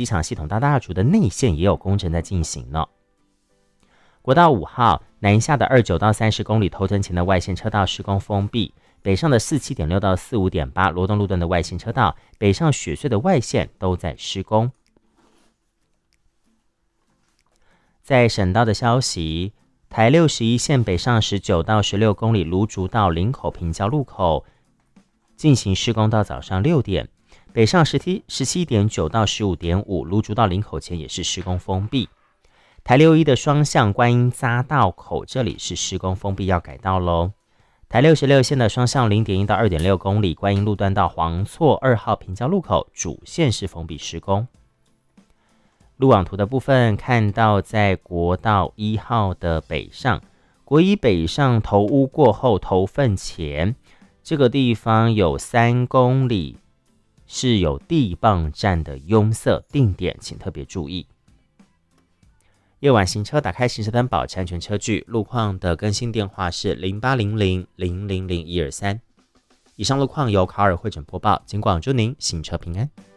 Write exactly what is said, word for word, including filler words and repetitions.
机场系统大大竹的内线也有工程在进行呢。国道五号南下的二九到三十公里头城前的外线车道施工封闭，北上的四七点六到四五点八罗东路段的外线车道，北上雪隧的外线都在施工。在省道的消息，台六十一线北上十九到十六公里芦竹到林口平交路口进行施工到早上六点，北上十七点九到十五点五芦竹到林口前也是施工封闭。台六一的双向观音匝道口这里是施工封闭要改道咯。台六十六线的双向 零点一到二点六公里观音路段到黄厝二号平交路口主线是封闭施工。路网图的部分看到，在国道一号的北上，国一北上头屋过后头份前这个地方有三公里是有地磅站的拥塞定点，请特别注意。夜晚行车打开行车灯，保持安全车距。路况的更新电话是零八零零零零零一二三。以上路况由卡尔汇整播报，尽管祝您行车平安。